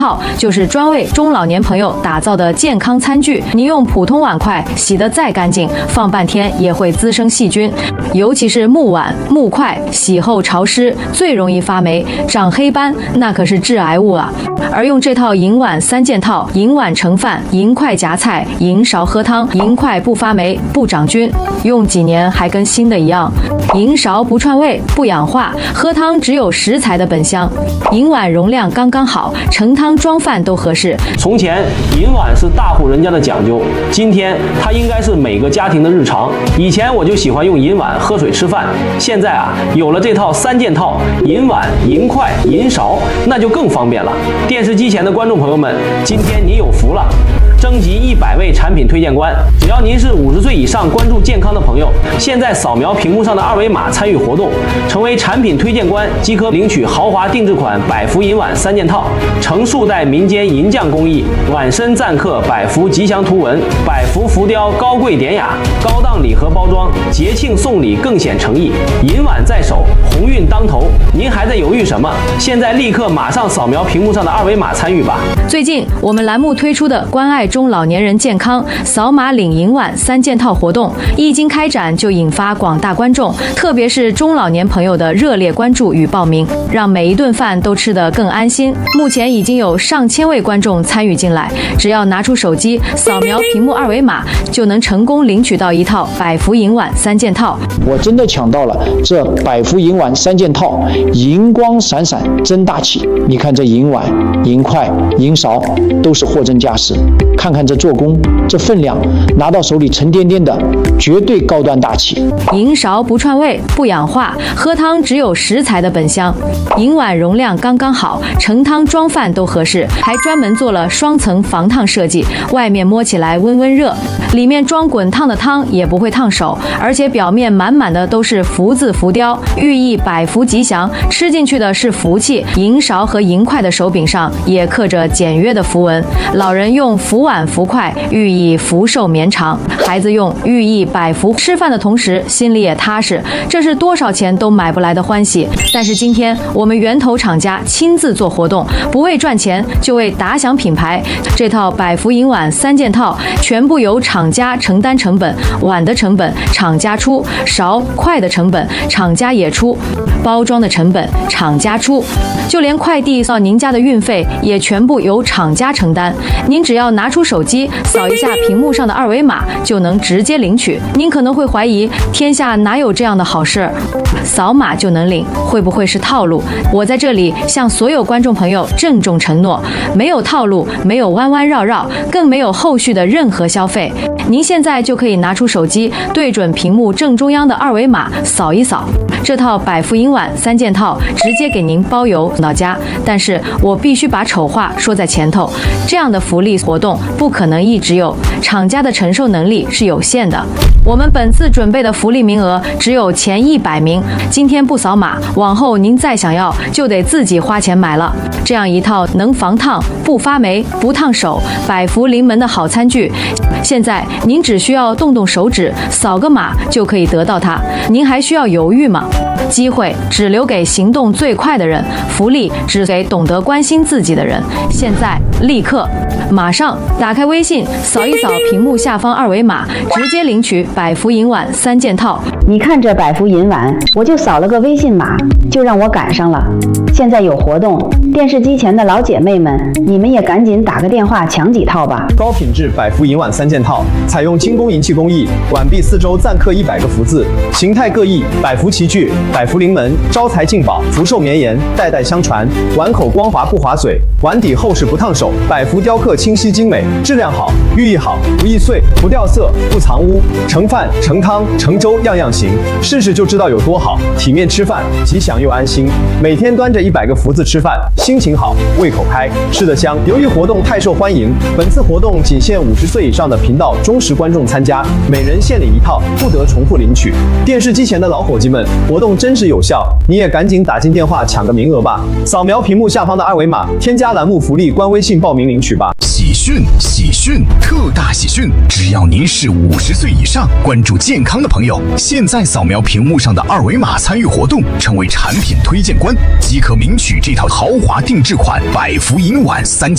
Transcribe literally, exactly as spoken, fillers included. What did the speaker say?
套就是专为中老年朋友打造的健康餐具。你用普通碗筷洗得再干净，放半天也会滋生细菌，尤其是木碗、木筷，洗后潮湿，最容易发霉、长黑斑，那可是致癌物啊。而用这套银碗三件套，银碗盛饭，银筷夹菜，银勺喝汤，银筷不发霉、不长菌，用几年还跟新的一样。银勺不串味、不氧化，喝汤只有食材的本香。银碗容量刚刚好，盛汤装饭都合适。 从前银碗是大户人家的讲究，今天它应该是每个家庭的日常。以前我就喜欢用银碗喝水吃饭，现在啊有了这套三件套，银碗、银筷、银勺，那就更方便了。电视机前的观众朋友们，今天你有福了。征集一百位产品推荐官，只要您是五十岁以上关注健康的朋友，现在扫描屏幕上的二维码参与活动，成为产品推荐官即可领取豪华定制款百福银碗三件套，成数代民间银匠工艺，碗身錾刻百福吉祥图文，百福浮雕高贵典雅，高档礼盒包装，节庆送礼更显诚意。银碗在手，鸿运当头，您还在犹豫什么？现在立刻马上扫描屏幕上的二维码参与吧。 最近我们栏目推出的关爱中老年人健康扫码领银碗三件套活动一经开展，就引发广大观众，特别是中老年朋友的热烈关注与报名，让每一顿饭都吃得更安心。目前已经有上千位观众参与进来，只要拿出手机扫描屏幕二维码，就能成功领取到一套百福银碗三件套。 我真的抢到了这百福银碗三件套，银光闪闪真大气。你看这银碗、银筷、银勺都是货真价实，看看这做工，这分量，拿到手里沉甸甸的，绝对高端大气。 银勺不串味、不氧化，喝汤只有食材的本香。银碗容量刚刚好，盛汤装饭都合适，还专门做了双层防烫设计，外面摸起来温温热，里面装滚烫的汤也不会烫手，而且表面满满的都是福字浮雕，寓意百福吉祥，吃进去的是福气。银勺和银筷的手柄上也刻着简约的符文，老人用福碗福筷，寓意福寿绵长；孩子用寓意百福。吃饭的同时心里也踏实，这是多少钱都买不来的欢喜。但是今天我们源头厂家亲自做活动，不为赚钱，就为打响品牌。这套百福银碗三件套全部由厂家承担成本，碗的成本厂家出，勺筷的成本厂家也出，包装的成本厂家出，就连快递到您家的运费也全部由厂家承担。您只要拿出手机扫一下屏幕上的二维码，就能直接领取。您可能会怀疑，天下哪有这样的好事？扫码就能领，会不会是套路？我在这里向所有观众朋友郑重承诺，没有套路，没有弯弯绕绕，更没有后续的任何消费。您现在就可以拿出手机，对准屏幕正中央的二维码扫一扫，这套百福银碗三件套直接给您包邮到家。但是我必须把丑话说在前头，这样的福利活动不可能一直有，厂家的承受能力是有限的。我们本次准备的福利名额只有前一百名，今天不扫码，往后您再想要就得自己花钱买了。这样一套能防烫、不发霉、不烫手、百福临门的好餐具，现在您只需要动动手指，扫个码就可以得到它。您还需要犹豫吗？机会只留给行动最快的人，福利只给懂得关心自己的人。现在立刻马上打开微信，扫一扫屏幕下方二维码，直接领取百福银碗三件套。 你看这百福银碗，我就扫了个微信码，就让我赶上了。现在有活动，电视机前的老姐妹们，你们也赶紧打个电话抢几套吧。 高品质百福银碗三件套，采用精工银器工艺，碗壁四周錾刻一百个福字，形态各异，百福齐聚，百福临门，招财进宝，福寿绵延，代代相传。碗口光滑不划水，碗底厚实不烫手，百福雕刻清晰精美，质量好，寓意好，不易碎，不掉色，不藏污，盛饭、盛汤、盛粥样样行，试试就知道有多好。体面吃饭，吉祥又安心。每天端着一百个福字吃饭，心情好，胃口开，吃得香。由于活动太受欢迎，本次活动仅限五十岁以上的频道忠实观众参加，每人限领一套，不得重复领取。电视机前的老伙计们，活动真实有效，你也赶紧打进电话抢个名额吧！扫描屏幕下方的二维码，添加栏目福利官微信报名领取吧。 喜讯！喜讯！特大喜讯！只要您是五十岁以上，关注健康的朋友，现在扫描屏幕上的二维码参与活动，成为产品推荐官，即可领取这套豪华定制款百福银碗三件。